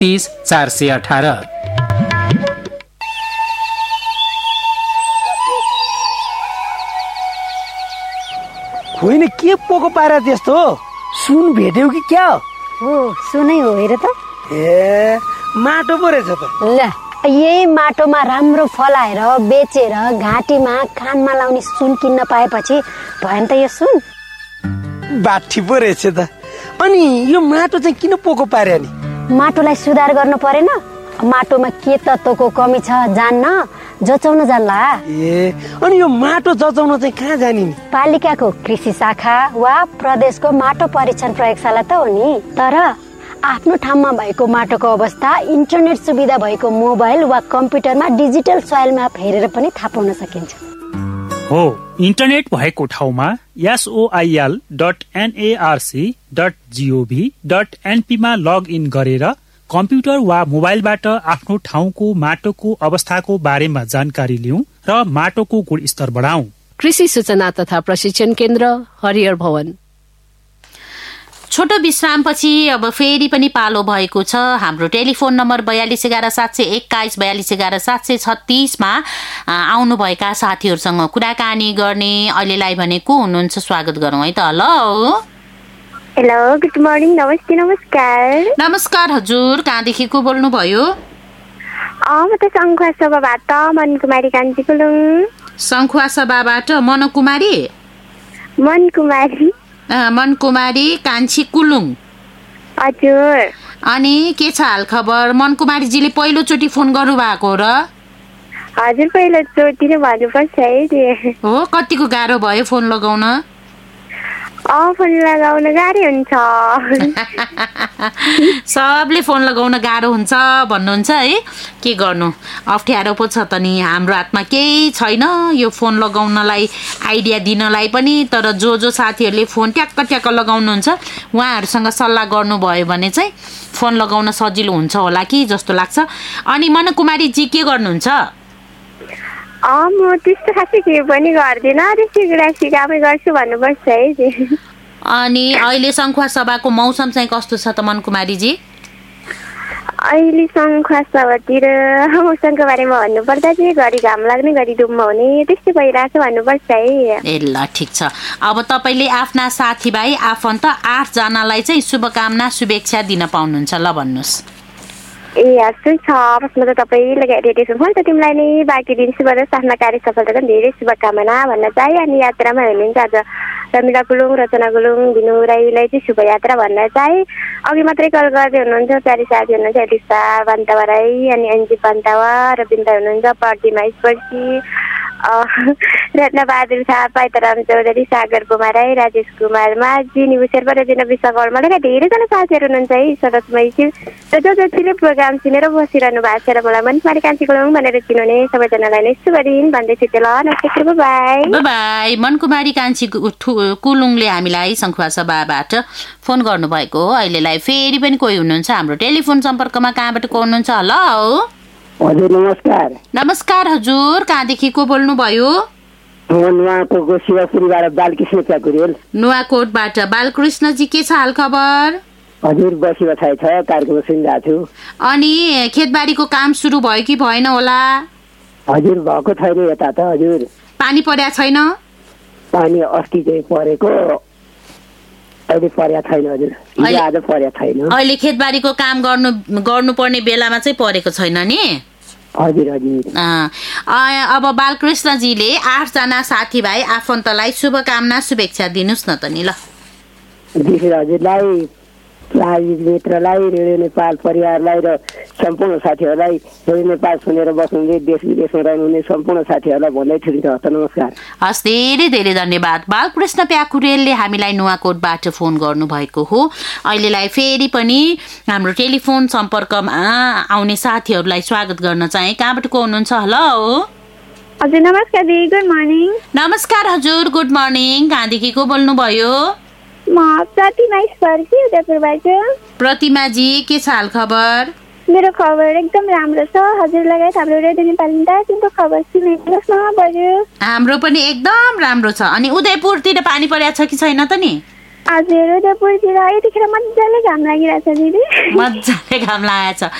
30 418। होइन के पोको पारा त्यस्तो सुन भेट्यौ कि क्या हो? सुनै हो हेर त। ए माटो पो रहेछ त। ल यही माटोमा राम्रो फलाएर बेचेर घाँटीमा कानमा लाउने सुन किन्न पाएपछि भयो नि त यो सुन। बाठी पो रहेछ त। अनि यो माटो चाहिँ किन पोको पार्यो नि? माटोलाई सुधार गर्नु परेन? माटोमा के तत्त्वको कमी छ जान्न, जचाउन जान्ला। ए अनि यो माटो जचाउन चाहिँ कहाँ जाने नि? पालिकाको कृषि शाखा वा प्रदेशको माटो परीक्षण प्रयोगशाला त हो नि। तर आफ्नो ठाउँमा भएको माटोको अवस्था इन्टरनेट सुविधा भएको मोबाइल वा कम्प्युटरमा डिजिटल सोइल म्याप हेरेर पनि थाहा पाउन सकिन्छ। हो, इन्टरनेट भएको ठाउँमा soil.narc.gov.np मा लग इन गरेर कम्प्युटर वा मोबाइलबाट आफ्नो ठाउँको माटोको अवस्थाको बारेमा जानकारी लिउँ र माटोको गुणस्तर बढाउँ। कृषि सूचना तथा प्रशिक्षण केन्द्र, हरिहर भवन। छोटो विश्रामपछि अब फेरि पनि पालो भएको छ हाम्रो टेलिफोन नम्बर 4211 721 4211 736 मा आउनुभएका साथीहरूसँग कुराकानी गर्ने। अहिलेलाई भने को हुनुहुन्छ स्वागत गरौँ है त। हेलो हेलो, गुड मर्निङ, नमस्ते, नमस्कार। नमस्कार हजुर, कहाँदेखि को बोल्नुभयो? म त सङ्खुवा सभाबाट मनकुमारी कान्छी कुलुङ। सङ्खुवा सभाबाट मनकुमारी मनकुमारी कान्छी कुलुङ। हजुर। अनि के छ हाल खबर? मनकुमारीजीले पहिलोचोटि फोन गर्नु भएको हो र? हजुर, पहिलोचोटि नै भन्नुपर्छ है। हो, कतिको गाह्रो भयो फोन लगाउन? फोन लगाउन गाह्रो हुन्छ। सबले फोन लगाउन गाह्रो हुन्छ भन्नुहुन्छ है। के गर्नु, अप्ठ्यारो पो छ त नि। हाम्रो हातमा केही छैन यो फोन लगाउनलाई, आइडिया दिनलाई पनि। तर जो साथीहरूले फोन ट्याक्क लगाउनुहुन्छ उहाँहरूसँग सल्लाह गर्नुभयो भने चाहिँ फोन लगाउन सजिलो हुन्छ होला कि जस्तो लाग्छ। अनि मनकुमारीजी के गर्नुहुन्छ? म त्यस्तो खासै के पनि गर्दिनँ, त्यसै कुरा सिकामै गर्छु भन्नुपर्छ है। अनि अहिले सङ्खुवा सभाको मौसम चाहिँ कस्तो छ त मनकुमारीजी? अहिले सङ्खुवा सभातिर मौसमको बारेमा भन्नुपर्दा चाहिँ घरि घाम लाग्ने, घरि धुम्म हुने, त्यस्तै भइरहेको छ भन्नुपर्छ है। ए ल, ठिक छ। अब तपाईँले आफ्ना साथीभाइ आफन्त 8 जनालाई चाहिँ शुभकामना शुभेच्छा दिन पाउनुहुन्छ। ल भन्नुहोस्। ए हजुर छ। फर्स्टमा त तपाईँलाई रेडिएसन फल त तिमीलाई नै बाँकी दिन शुभ र आफ्ना कार्य सफलताको धेरै शुभकामना भन्न चाहे। अनि यात्रामा हुनुहुन्छ आज रमिला गुलुङ, रचना गुलुङ, दिनु राईलाई चाहिँ शुभयात्रा भन्न चाहे। अघि मात्रै कल गर्दै हुनुहुन्छ प्यारी साथी हुनुहुन्छ एलिसा बान्तावा राई, अनि एनजी बान्तावा, रविन्द्र हुनुहुन्छ, प्रतिमा स्पर्शी, रत्नबहादुर थापा, राम चौधरी, सागर कुमार राई, राजेश कुमार माझी, निबु शेर्पा, रजिना विश्वकर्मा लगायत धेरैजना साथीहरू हुनुहुन्छ है। सरस्मय र जसले प्रोग्राम सुनेर बसिरहनु भएको छ र मलाई मनकुमारी कान्छी कुलुङ भनेर चिनाउने सबैजनालाई नै शुभ दिन भन्दै छु। ल नमस्ते, बाई बाई। मनकुमारी कान्छी कुलुङले हामीलाई सङ्खुवा सभाबाट फोन गर्नुभएको हो। अहिलेलाई फेरि पनि कोही हुनुहुन्छ हाम्रो टेलिफोन सम्पर्कमा। कहाँबाट को हुनुहुन्छ? हेलो हजुर, नमस्कार। नमस्कार हजुर, कहाँदेखि को बोल्नुभयो? नुवाकोटको शिवपुरीबाट बालकृष्ण प्याकुरेल। नुवाकोटबाट बालकृष्णजी, के छ हाल खबर? हजुर, बसी बसाइ छ, कार्यक्रम सुनिरहेको छु। अनि खेतबारीको काम सुरु भयो कि भएन होला? हजुर, भएको छैन यता त। हजुर, पानी पर्या छैन? पानी अस्ति चाहिँ परेको, अहिले पर्या छैन। हजुर, आज पर्या छैन। अहिले खेतबारीको काम गर्नुपर्ने बेलामा चाहिँ परेको छैन नि? हजुर हजुर। अब बालकृष्णजीले 8 जना साथीभाइ आफन्तलाई शुभकामना शुभेच्छा दिनुहोस् न त नि। ल हजुरलाई, मित्रलाई, रेडियो नेपाल परिवारलाई र सम्पूर्ण साथीहरूलाई, रेडियो नेपाल सुनेर बस्नुहुने देश विदेशमा रहनुहुने सम्पूर्ण साथीहरूलाई भन्दै ठिक छ। नमस्कार। हस्, धेरै धेरै धन्यवाद। बालकृष्ण प्याकुरेलले हामीलाई नुवाकोटबाट फोन गर्नुभएको हो। अहिलेलाई फेरि पनि हाम्रो टेलिफोन सम्पर्कमा आउने साथीहरूलाई स्वागत गर्न चाहे। कहाँबाट को हुनुहुन्छ? हेलो हजुर, नमस्कार दी, गुड मर्निङ। नमस्कार हजुर, गुड मर्निङ। कहाँदेखि को बोल्नुभयो? म प्रतिमा स्पर्शी, उदयपुरबाट। प्रतिमाजी, के छ हाल खबर? मेरो खबर एकदम राम्रो छ। हजुर लगायत हाम्रो रेडियो नेपालमा दार्जिलिङको खबर सुनाइदिनुहोस् न बरु। हाम्रो पनि एकदम राम्रो छ। अनि उदयपुरतिर पानी परेको छ कि छैन त नि? हजुर उदयपुरतिर यतिखेर मजाले घाम लागिरहेछ दिदी मजाले घाम लागेको छ